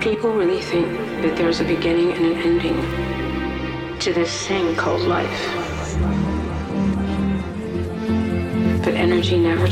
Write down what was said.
People really think that there's a beginning and an ending to this thing called life. But energy never